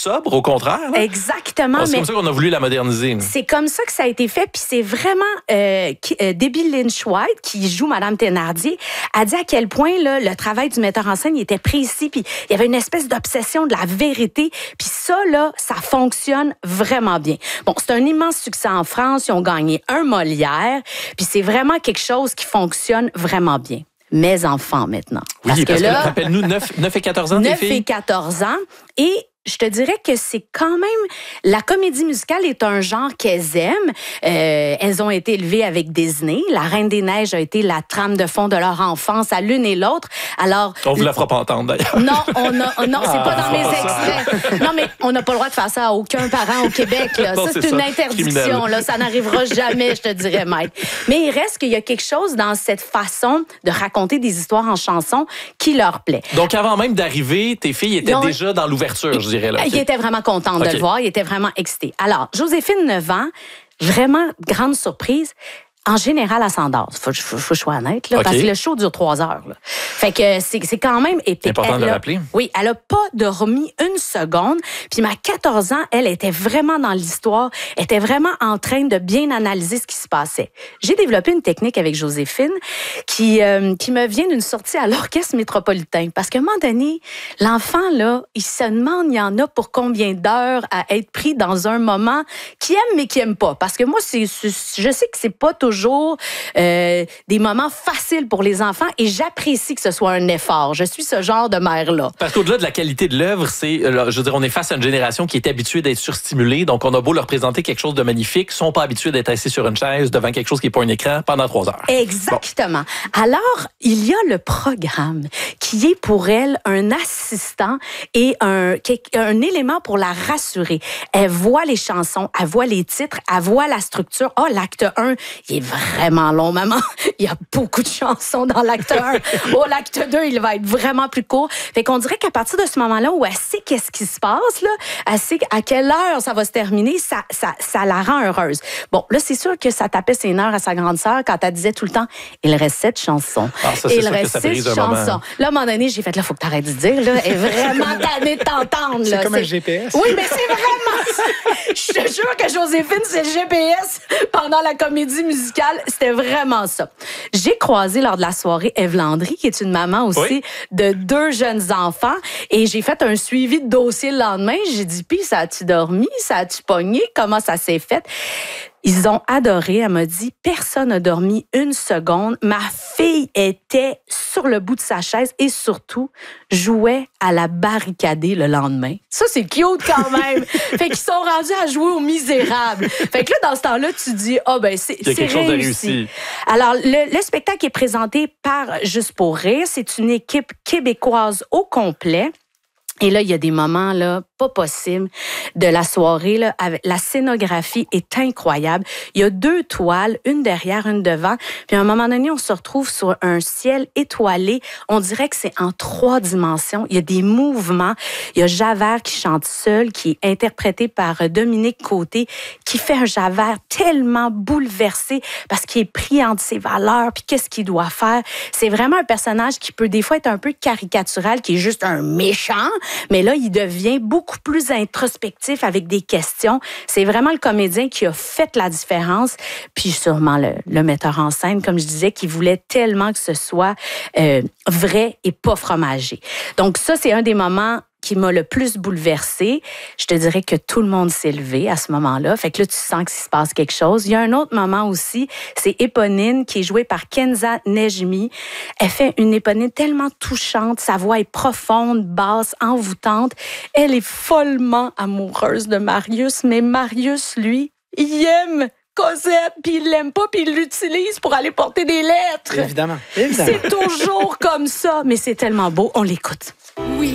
sobre, au contraire. Là. Exactement. C'est comme ça qu'on a voulu la moderniser. C'est comme ça que ça a été fait. Puis c'est vraiment Debbie Lynch White, qui joue Madame Thénardier, a dit à quel point là, le travail du metteur en scène il était précis. Puis il y avait une espèce d'obsession de la vérité. Puis ça, là, ça fonctionne vraiment bien. Bon, c'est un immense succès en France. Ils ont gagné un Molière. Puis c'est vraiment quelque chose qui fonctionne vraiment bien. Mes enfants, maintenant. Oui, parce que là, rappelle-nous, 9 et 14 ans, tes filles? 9 et 14 ans. Et je te dirais que c'est quand même... La comédie musicale est un genre qu'elles aiment. Elles ont été élevées avec Disney. La Reine des Neiges a été la trame de fond de leur enfance à l'une et l'autre. Alors... On vous la fera pas entendre, d'ailleurs. Non, c'est pas dans mes extraits. Non, mais on n'a pas le droit de faire ça à aucun parent au Québec. Là. Non, ça, c'est une interdiction. Là. Ça n'arrivera jamais, je te dirais, Mike. Mais il reste qu'il y a quelque chose dans cette façon de raconter des histoires en chansons qui leur plaît. Donc, avant même d'arriver, tes filles étaient déjà dans l'ouverture, je dirais. Là. Il était vraiment contente de le voir. Il était vraiment excité. Alors, Joséphine, 9 ans, vraiment grande surprise. En général, elle s'endort. Faut que je sois honnête, là, parce que le show dure 3 heures. Là. Fait que c'est quand même... important de le rappeler. Oui, elle a pas dormi une seconde. Puis ma 14 ans, elle était vraiment dans l'histoire, était vraiment en train de bien analyser ce qui se passait. J'ai développé une technique avec Joséphine qui me vient d'une sortie à l'Orchestre métropolitain. Parce qu'à un moment donné, l'enfant, là, il se demande, il y en a pour combien d'heures à être pris dans un moment qui aime mais qui aime pas. Parce que moi, je sais que c'est pas toujours des moments faciles pour les enfants et j'apprécie que ce soit un effort. Je suis ce genre de mère-là. Parce qu'au-delà de la qualité de l'œuvre, je veux dire, on est face à une génération qui est habituée d'être surstimulée, donc on a beau leur présenter quelque chose de magnifique, ils sont pas habitués d'être assis sur une chaise devant quelque chose qui n'est pas un écran pendant 3 heures. Exactement. Bon. Alors, il y a le programme qui est pour elle un assistant et un élément pour la rassurer. Elle voit les chansons, elle voit les titres, elle voit la structure. Oh, l'acte 1, il est vraiment long, maman. Il y a beaucoup de chansons dans l'acte 1. Oh, l'acte 2, il va être vraiment plus court. Fait qu'on dirait qu'à partir de ce moment-là où elle sait qu'est-ce qui se passe, là, elle sait à quelle heure ça va se terminer, ça la rend heureuse. Bon, là, c'est sûr que ça tapait ses nerfs à sa grande sœur quand elle disait tout le temps, il reste 7 chansons. Il reste 6 chansons. Là, à un moment donné, j'ai fait, là, faut que t'arrêtes de dire, là. Elle est vraiment tannée de t'entendre, là. C'est comme un GPS. Oui, mais c'est vraiment ça. Je te jure que Joséphine, c'est le GPS pendant la comédie musicale. C'était vraiment ça. J'ai croisé lors de la soirée Ève Landry, qui est une maman aussi de 2 jeunes enfants. Et j'ai fait un suivi de dossier le lendemain. J'ai dit, puis ça a-tu dormi? Ça a-tu pogné? Comment ça s'est fait? Ils ont adoré. Elle m'a dit, personne n'a dormi une seconde. Ma fille était sur le bout de sa chaise et surtout jouait à la barricadée le lendemain. Ça, c'est cute quand même. Fait qu'ils sont rendus à jouer aux Misérables. Fait que là, dans ce temps-là, tu dis, c'est quelque chose de réussi. Alors, le spectacle est présenté par Juste pour rire. C'est une équipe québécoise au complet. Et là, il y a des moments là pas possibles de la soirée. Là, la scénographie est incroyable. Il y a 2 toiles, une derrière, une devant. Puis à un moment donné, on se retrouve sur un ciel étoilé. On dirait que c'est en 3 dimensions. Il y a des mouvements. Il y a Javert qui chante seul, qui est interprété par Dominique Côté, qui fait un Javert tellement bouleversé parce qu'il est pris entre ses valeurs puis qu'est-ce qu'il doit faire. C'est vraiment un personnage qui peut des fois être un peu caricatural, qui est juste un méchant. Mais là, il devient beaucoup plus introspectif avec des questions. C'est vraiment le comédien qui a fait la différence. Puis sûrement le metteur en scène, comme je disais, qui voulait tellement que ce soit vrai et pas fromager. Donc ça, c'est un des moments qui m'a le plus bouleversée. Je te dirais que tout le monde s'est levé à ce moment-là. Fait que là, tu sens qu'il se passe quelque chose. Il y a un autre moment aussi, c'est Éponine, qui est jouée par Kenza Nejmi. Elle fait une Éponine tellement touchante. Sa voix est profonde, basse, envoûtante. Elle est follement amoureuse de Marius, mais Marius, lui, il aime Cosette, puis il l'aime pas, puis il l'utilise pour aller porter des lettres. Évidemment. C'est toujours comme ça, mais c'est tellement beau. On l'écoute. Oui.